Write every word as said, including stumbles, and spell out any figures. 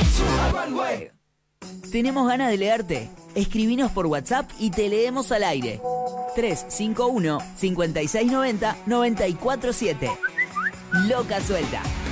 ¿Tenemos ganas de leerte? Escribinos por WhatsApp y te leemos al aire. tres cinco uno, cinco seis nueve cero, nueve cuatro siete. Loca Suelta.